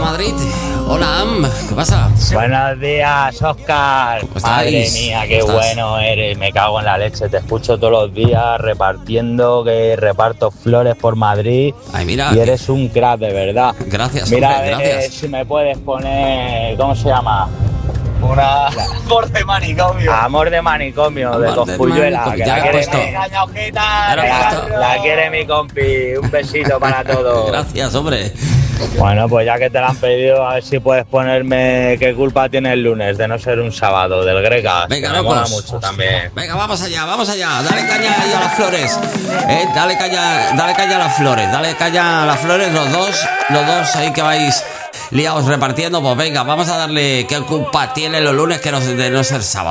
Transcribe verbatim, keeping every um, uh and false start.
Madrid. Hola, Am, ¿qué pasa? Buenos días, Óscar. Madre mía, qué bueno eres. Me cago en la leche. Te escucho todos los días repartiendo, que reparto flores por Madrid. Ay, mira. Y eres un crack, de verdad. Gracias, Mira, hombre, a ver gracias. si me puedes poner, ¿cómo se llama? Una... Amor de manicomio. Amor de manicomio, Amor de de Cosculluela. manicomio. Que Ya la lo he quiere, puesto. mi caña, hojita, Ya lo he la- puesto. la quiere mi compi. Un besito para todos. Gracias, hombre. Bueno, pues ya que te la han pedido, a ver si puedes ponerme qué culpa tiene el lunes de no ser un sábado del Greca. Venga, que me mola locos. mucho también. Venga, vamos allá, vamos allá. Dale caña ahí a las flores. Eh, dale caña, dale caña a las flores. Dale caña a las flores, los dos, los dos ahí que vais liados repartiendo. Pues venga, vamos a darle qué culpa tiene los lunes que no, de no ser sábado.